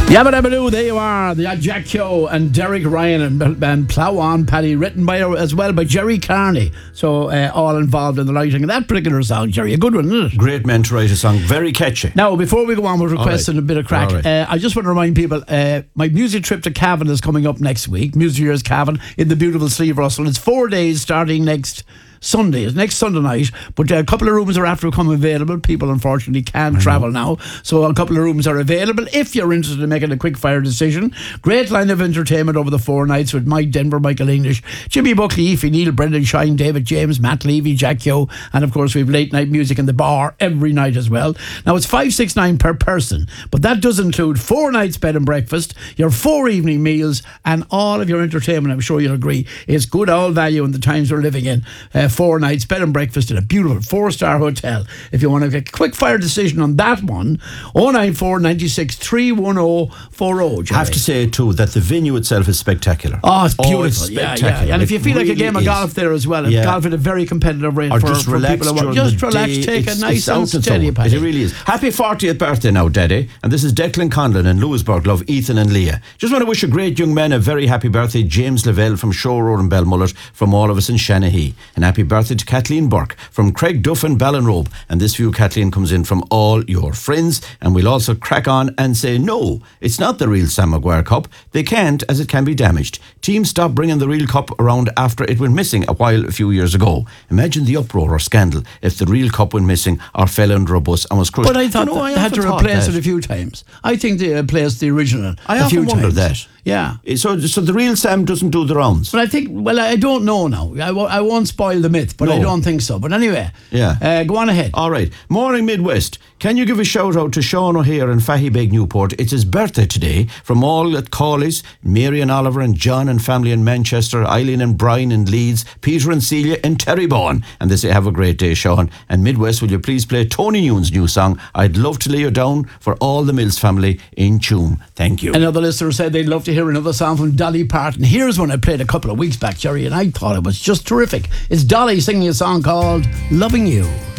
Yabba Dabba Doo, there you are, the Jack Keogh and Derek Ryan and Plough On Paddy, written by as well by Jerry Carney. So all involved in the writing of that particular song, Jerry. A good one, isn't it? Great men to write a song, very catchy. Now, before we go on with requesting a bit of crack, I just want to remind people, my music trip to Cavan is coming up next week. Music Year's Cavan in the beautiful Slieve Russell. It's 4 days starting next Sunday night, but a couple of rooms are after come available. People unfortunately can't travel now, so a couple of rooms are available if you're interested in making a quick fire decision. Great line of entertainment over the 4 nights with Mike Denver, Michael English, Jimmy Buckley, Aoife Neal, Brendan Shine, David James, Matt Levy, Jack Keogh, and of course we have late night music in the bar every night as well. Now it's $569 per person, but that does include 4 nights bed and breakfast, your 4 evening meals, and all of your entertainment. I'm sure you'll agree is good all value in the times we're living in. 4 nights bed and breakfast in a beautiful 4-star hotel. If you want to get a quick fire decision on that one, 094 96 310 40. I have to say too that the venue itself is spectacular. Oh, it's beautiful. It's spectacular. Yeah. And if you feel like a game of golf there as well, golf at a very competitive rate or for just relax people who want. Just relax, take a nice and steady pace. It really is. Happy 40th birthday now, Daddy. And this is Declan Conlon in Lewisburg. Love Ethan and Leah. Just want to wish a great young man a very happy birthday. James Lavelle from Shore Road in Belmullet, from all of us in Shanahy. And happy birthday to Kathleen Burke from Craig Duff and Ballinrobe. And this view, Kathleen, comes in from all your friends. And we'll also crack on and say, no, it's not the real Sam Maguire Cup. They can't, as it can be damaged. Teams stopped bringing the real cup around after it went missing a few years ago. Imagine the uproar or scandal if the real cup went missing or fell under a bus and was crushed. But I thought they had to replace it a few times. I think they replaced the original a few times. I often wondered that. Yeah. So the real Sam doesn't do the rounds. But I think, I don't know now. I won't spoil the myth, but I don't think so. But anyway, go on ahead. All right. Morning Midwest. Can you give a shout out to Sean O'Hare in Fahibeg, Newport? It's his birthday today. From all at Cawley's, Mary and Oliver and John and family in Manchester, Eileen and Brian in Leeds, Peter and Celia in Terrybourne. And they say, have a great day, Sean. And Midwest, will you please play Tony Newton's new song, I'd Love to Lay You Down, for all the Mills family in Tuam. Thank you. Another listener said they'd love to hear another song from Dolly Parton. Here's one I played a couple of weeks back, Jerry, and I thought it was just terrific. It's Dolly singing a song called Loving You.